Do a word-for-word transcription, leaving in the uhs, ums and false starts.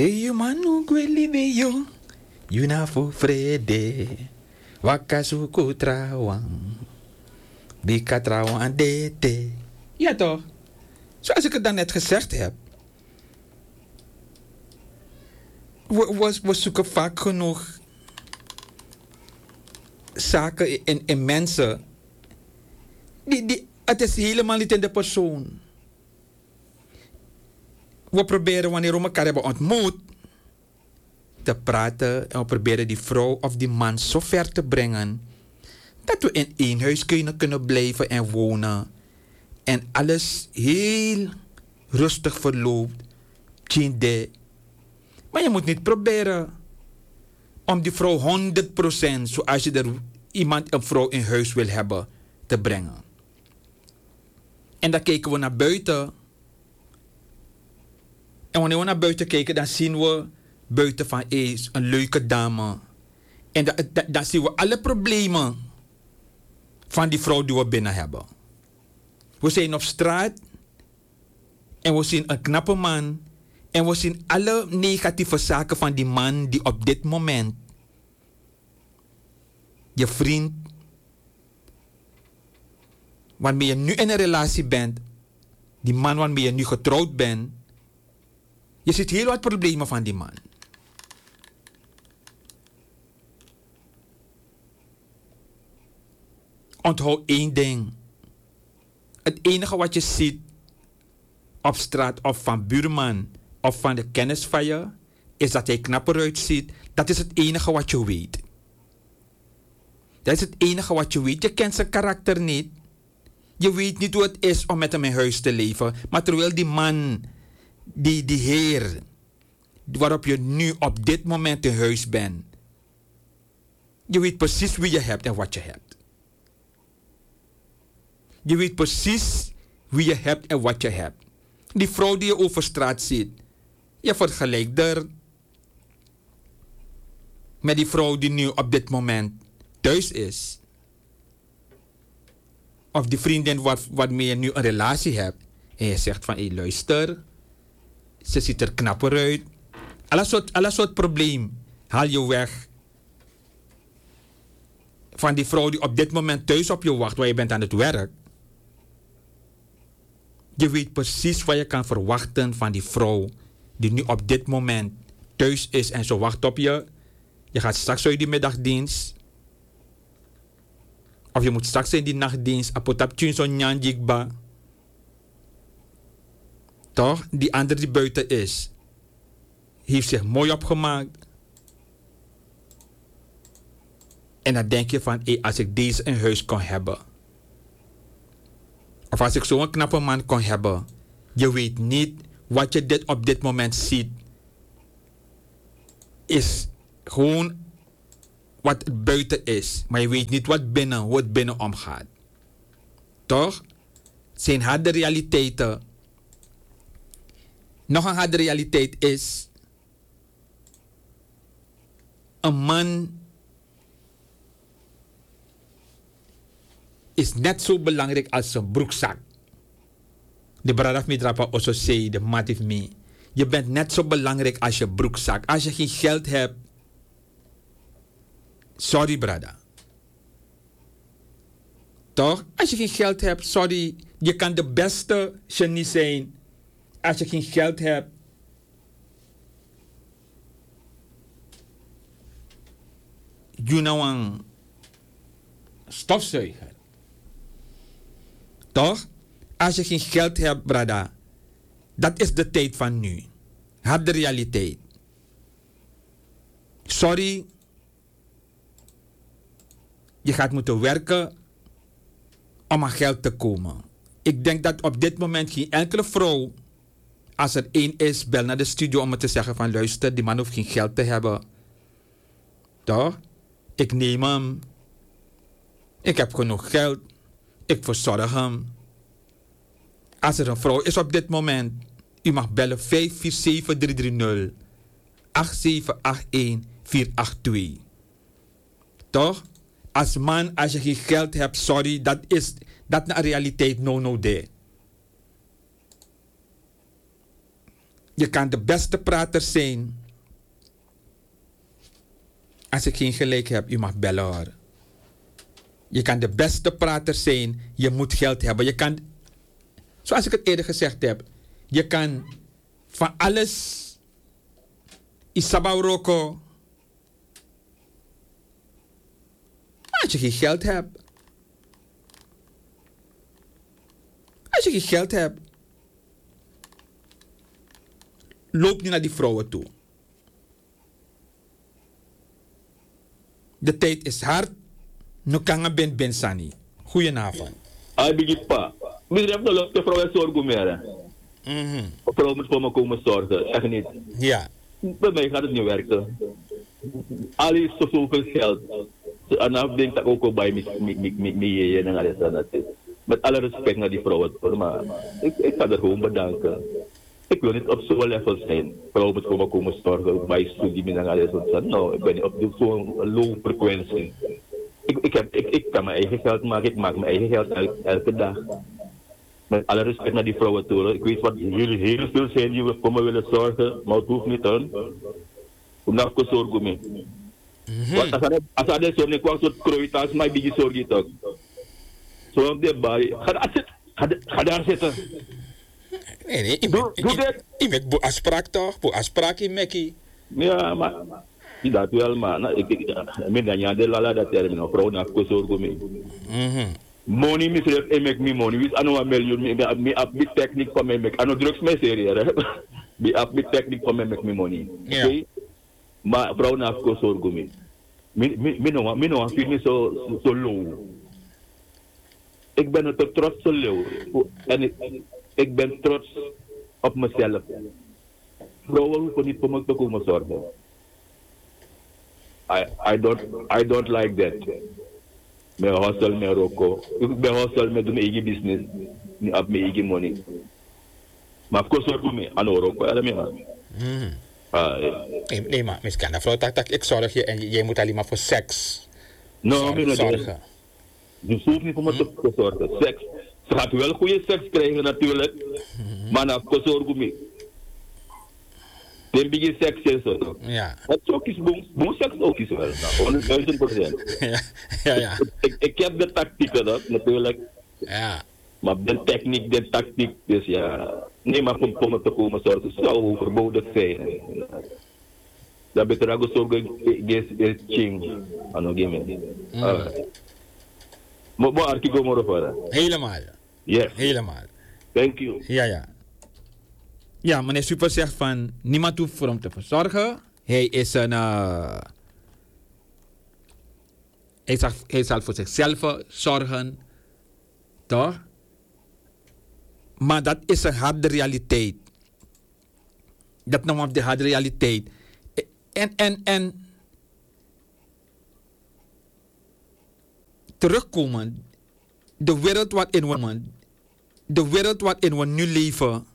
Eyu manu gweli beyo, yuna fu frede, wakasuku trawang, bika trawang dete. Ja toch? Zoals ik het dan net gezegd heb. We, we, we zoeken vaak genoeg zaken in, in mensen. Die, die, het is helemaal niet in de persoon. We proberen wanneer we elkaar hebben ontmoet te praten en we proberen die vrouw of die man zo ver te brengen dat we in één huis kunnen, kunnen blijven en wonen en alles heel rustig verloopt. Tjinde. Maar je moet niet proberen om die vrouw honderd procent zoals je er iemand, een vrouw in huis wil hebben, te brengen. En dan kijken we naar buiten. En wanneer we naar buiten kijken, dan zien we buiten van eens een leuke dame. En dan, dan, dan zien we alle problemen van die vrouw die we binnen hebben. We zijn op straat en we zien een knappe man. En we zien alle negatieve zaken van die man die op dit moment je vriend, waarmee je nu in een relatie bent, die man waarmee je nu getrouwd bent, je ziet heel wat problemen van die man. Onthoud één ding. Het enige wat je ziet op straat of van buurman of van de kennis van je, is dat hij knapper uitziet. Dat is het enige wat je weet. Dat is het enige wat je weet. Je kent zijn karakter niet. Je weet niet hoe het is om met hem in huis te leven. Maar terwijl die man, die, die heer, waarop je nu op dit moment in huis bent, je weet precies wie je hebt en wat je hebt. Je weet precies wie je hebt en wat je hebt. Die vrouw die je over straat ziet, je vergelijkt er met die vrouw die nu op dit moment thuis is. Of die vriendin wat, waarmee je nu een relatie hebt. En je zegt van, hé hey, luister, ze ziet er knapper uit. Alle soort, alle soort probleem haal je weg van die vrouw die op dit moment thuis op je wacht, waar je bent aan het werk. Je weet precies wat je kan verwachten van die vrouw die nu op dit moment thuis is en zo wacht op je. Je gaat straks uit die middagdienst. Of je moet straks in die nachtdienst. Apotap tjunso nyanjikba. Toch? Die andere die buiten is, heeft zich mooi opgemaakt. En dan denk je van, hey, als ik deze in huis kon hebben. Of als ik zo'n knappe man kon hebben. Je weet niet wat je dit op dit moment ziet. Is gewoon wat het buiten is. Maar je weet niet wat binnen, hoe het binnen omgaat. Toch? Het zijn harde realiteiten. Nog een harde realiteit is, een man is net zo belangrijk als zijn broekzak. De Bradaf Midrapa also say, de Matif me. Je bent net zo belangrijk als je broekzak. Als je geen geld hebt, sorry brada. Toch? Als je geen geld hebt, sorry. Je kan de beste genie zijn. Als je geen geld hebt, you know een stofzuiger. Toch? Als je geen geld hebt, brada, dat is de tijd van nu. Harde realiteit. Sorry. Je gaat moeten werken om aan geld te komen. Ik denk dat op dit moment geen enkele vrouw, als er één is, bel naar de studio om me te zeggen van luister, die man hoeft geen geld te hebben. Toch? Ik neem hem. Ik heb genoeg geld. Ik verzorg hem. Als er een vrouw is op dit moment, u mag bellen vijf vier zeven drie drie nul acht zeven acht een vier acht twee. Toch? Als man, als je geen geld hebt, sorry, dat is dat een realiteit no no there. Je kan de beste prater zijn. Als ik geen gelijk heb, u mag bellen hoor. Je kan de beste prater zijn. Je moet geld hebben. Je kan, zoals ik het eerder gezegd heb, je kan van alles Isabau roko. Maar als je geen geld hebt. Als je geen geld hebt. Loop niet naar die vrouwen toe. De tijd is hard. Nu kan je ben ben sani. Goedenavond. Hij begint pa. Misschien heeft de vrouw zorgen meer. Mhm. De vrouw moet voor me komen zorgen. Echt niet. Ja. Bij mij gaat het niet werken. Al is zo zoveel geld. En dan denk ik ook al bij me en alles aan dat. Met alle respect naar die vrouwen. Maar ik, ik ga er gewoon bedanken. Ik wil niet op zo'n level zijn. Vrouwen moet voor me komen zorgen. Bij studie en alles. Nou, ik ben niet op zo'n low frequentie. Ik, ik, heb, ik, ik kan mijn eigen geld maken. Ik maak mijn eigen geld el, elke dag. Met alle respect naar die vrouwen toe. Ik weet wat jullie heel veel zijn die voor me willen zorgen. Maar het hoeft niet aan. Omdat ik zorg mee. Want als hij zo'n kwam soort kroeita's, maar die zorg je toch. Zo op de baai. Ga daar zitten. Nee, nee. Ik maak boe afspraak toch? Boe afspraak in Mekkie. Ja, maar... Die dat wel, maar... Ik ben dan ja, de lala dat er een vrouw naar ik zorg mee. Money misref en make me money. Wis ano een miljoen me me up bit techniek van me make. Ano drugs me serieus. Be up bit techniek van me make me money. Okay? Maar vrouw naar ik zorg mee. Me me me no me no feel me zo zo low. Ik ben het trots zo low. En ik, ik ben trots op mezelf. Vrouwen hoeven niet voor me te komen zorgen. I, I don't I don't like that. Me hustle me roko. Ik ben hustle me doen mijn eigen business. Niet op mijn eigen money. Maar ik zorg voor me. Ano roko. Ja, dat me Nee, nee, maar misschien de vrouw dacht ik zorg je en jij moet alleen maar voor seks no, zorgen. zorgen. Dus hoeft niet voor me te zorgen. Seks. Ze gaat wel goede seks krijgen natuurlijk. Mm-hmm. Maar nou, ik zorg voor me. Dan begin seks is zo. Ja. Het is ook iets boem. Boem seks ook iets wel. honderdduizend procent. Ja, ja, ja. Ik, ik heb de tactieken dat natuurlijk. Ja. Maar de techniek, de tactiek, dus ja. Nee, maar om voor me te komen zorgen zou overbodig zijn. Dat beter ook zorgen is ching. Ano game. Maar maar ik kom erover. Helemaal. Yes. Helemaal. Thank you. Ja, ja. Ja, meneer Super zegt van niemand hoeft voor hem te verzorgen. Hij is een. Uh, hij, zal, hij zal voor zichzelf zorgen. Toch? Maar dat is een harde realiteit. Dat noemen we de harde realiteit. En, en, en. Terugkomen. De wereld wat in we. De wereld wat in we nu leven.